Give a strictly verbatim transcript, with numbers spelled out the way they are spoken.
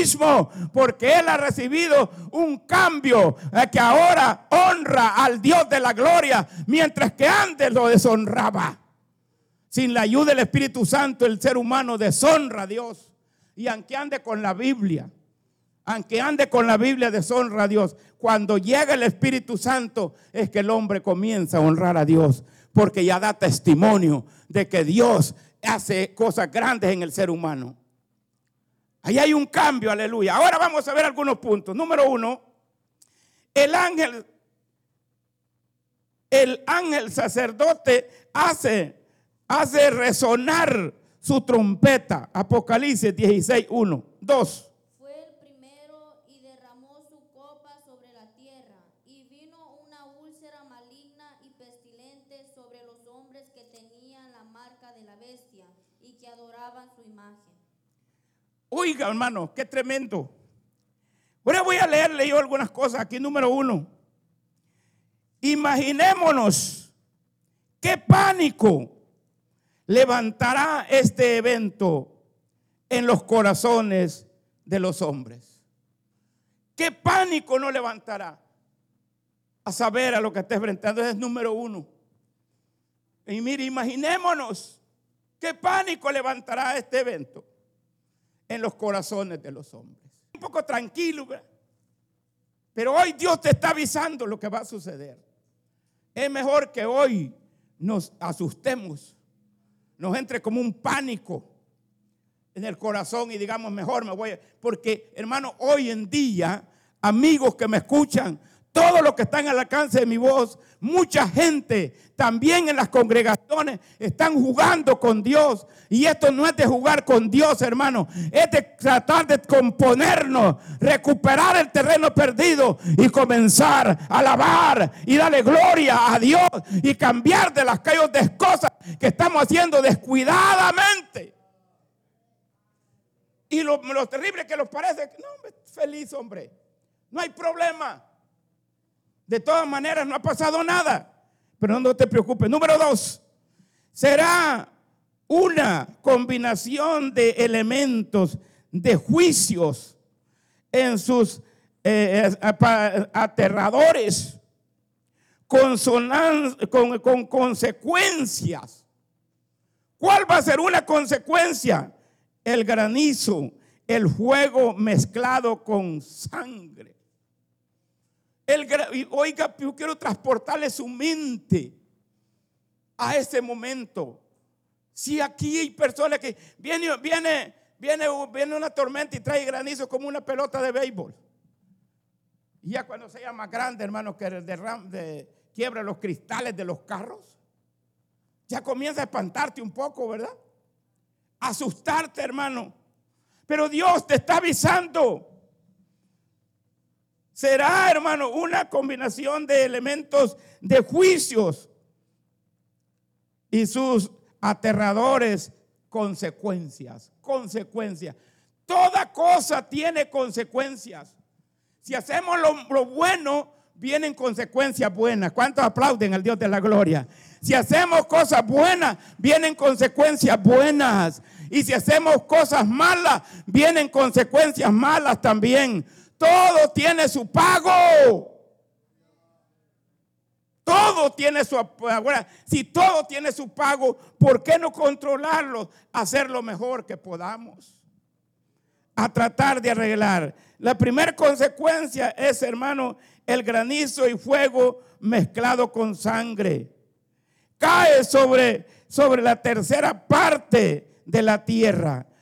mismo, porque él ha recibido un cambio eh, que ahora honra al Dios de la gloria, mientras que antes lo deshonraba. Sin la ayuda del Espíritu Santo, el ser humano deshonra a Dios. Y aunque ande con la Biblia, aunque ande con la Biblia, deshonra a Dios. Cuando llega el Espíritu Santo, es que el hombre comienza a honrar a Dios, porque ya da testimonio de que Dios hace cosas grandes en el ser humano. Ahí hay un cambio, aleluya. Ahora vamos a ver algunos puntos. Número uno, el ángel, el ángel sacerdote hace, hace resonar su trompeta. Apocalipsis dieciséis, uno, dos. Fue el primero y derramó su copa sobre la tierra, y vino una úlcera maligna y pestilente sobre los hombres que tenían la marca de la bestia y que adoraban su imagen. Oiga, hermano, qué tremendo. Ahora voy a leerle yo algunas cosas aquí. Número uno, imaginémonos qué pánico levantará este evento en los corazones de los hombres. ¿Qué pánico no levantará a saber a lo que está enfrentando? Ese es número uno. Y mire, imaginémonos qué pánico levantará este evento en los corazones de los hombres. Un poco tranquilo, ¿verdad? Pero hoy Dios te está avisando lo que va a suceder. Es mejor que hoy nos asustemos, nos entre como un pánico en el corazón y digamos mejor me voy a... Porque hermano, hoy en día, amigos que me escuchan, todos los que están al alcance de mi voz, mucha gente también en las congregaciones están jugando con Dios. Y esto no es de jugar con Dios, hermano, es de tratar de componernos, recuperar el terreno perdido y comenzar a alabar y darle gloria a Dios y cambiar de las calles de cosas que estamos haciendo descuidadamente. Y lo, lo terrible que nos parece, no, hombre, feliz hombre, no hay problema. De todas maneras no ha pasado nada, pero no te preocupes. Número dos, será una combinación de elementos, de juicios en sus eh, aterradores, consonan, con, con consecuencias. ¿Cuál va a ser una consecuencia? El granizo, el fuego mezclado con sangre. El, oiga, yo quiero transportarle su mente a ese momento. Si aquí hay personas que viene, viene, viene, viene una tormenta y trae granizo como una pelota de béisbol. Y ya cuando sea más grande, hermano, que derram, de, quiebra los cristales de los carros, ya comienza a espantarte un poco, ¿verdad? Asustarte, hermano. Pero Dios te está avisando. Será, hermano, una combinación de elementos de juicios y sus aterradores consecuencias. Consecuencias. Toda cosa tiene consecuencias. Si hacemos lo, lo bueno, vienen consecuencias buenas. ¿Cuántos aplauden al Dios de la gloria? Si hacemos cosas buenas, vienen consecuencias buenas. Y si hacemos cosas malas, vienen consecuencias malas también. Todo tiene su pago. Todo tiene su pago. Si todo tiene su pago, ¿por qué no controlarlo? Hacer lo mejor que podamos. A tratar de arreglar. La primera consecuencia es, hermano, el granizo y fuego mezclado con sangre. Cae sobre, sobre la tercera parte de la tierra.